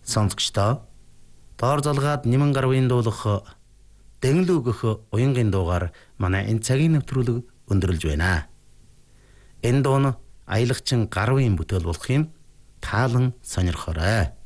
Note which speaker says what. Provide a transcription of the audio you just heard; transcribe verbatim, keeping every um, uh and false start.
Speaker 1: Сонсогчдоо доор залгаад нимэн гарвын дуулах дэглүү гэх уянгийн дуугаар манай энэ цагийн нэвтрүүлэг өндөрлж байна. Энэ дуу нь аялагчин гарвын бүтээл болох юм таалан сонирхоорой.